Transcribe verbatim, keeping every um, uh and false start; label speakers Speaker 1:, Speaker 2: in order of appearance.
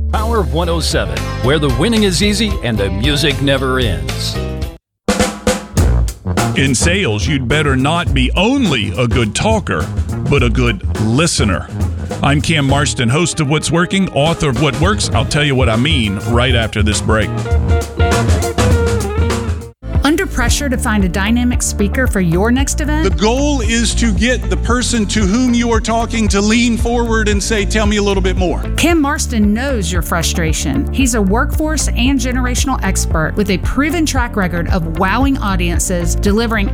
Speaker 1: Power one oh seven, where the winning is easy and the music never ends.
Speaker 2: In sales, you'd better not be only a good talker, but a good listener. I'm Cam Marston, host of What's Working, author of What Works. I'll tell you what I mean right after this break.
Speaker 3: Under pressure to find a dynamic speaker for your next event?
Speaker 4: The goal is to get the person to whom you are talking to lean forward and say, tell me a little bit more.
Speaker 3: Cam Marston knows your frustration. He's a workforce and generational expert with a proven track record of wowing audiences, delivering